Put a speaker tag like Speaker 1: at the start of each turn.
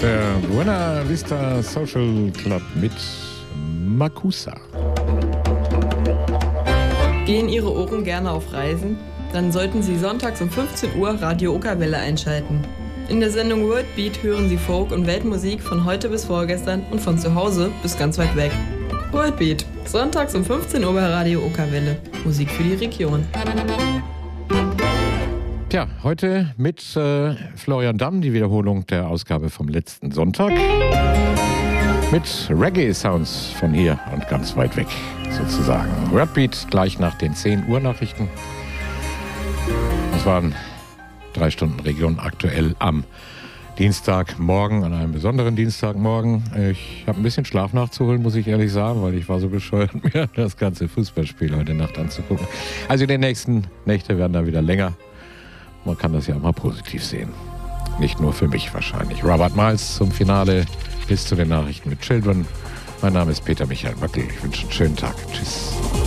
Speaker 1: Der Buena Vista Social Club mit Makusa.
Speaker 2: Gehen Ihre Ohren gerne auf Reisen? Dann sollten Sie sonntags um 15 Uhr Radio Okerwelle einschalten. In der Sendung Worldbeat hören Sie Folk- und Weltmusik von heute bis vorgestern und von zu Hause bis ganz weit weg. Worldbeat, sonntags um 15 Uhr bei Radio Okerwelle. Musik für die Region.
Speaker 1: Tja, heute mit Florian Damm, die Wiederholung der Ausgabe vom letzten Sonntag. Mit Reggae-Sounds von hier und ganz weit weg, sozusagen. Worldbeat gleich nach den 10 Uhr Nachrichten. Das waren 3 Stunden Region aktuell am Dienstagmorgen, an einem besonderen Dienstagmorgen. Ich habe ein bisschen Schlaf nachzuholen, muss ich ehrlich sagen, weil ich war so bescheuert, mir das ganze Fußballspiel heute Nacht anzugucken. Also die nächsten Nächte werden dann wieder länger. Man kann das ja auch mal positiv sehen. Nicht nur für mich wahrscheinlich. Robert Miles zum Finale bis zu den Nachrichten mit Children. Mein Name ist Peter Michael Möckel. Ich wünsche einen schönen Tag. Tschüss.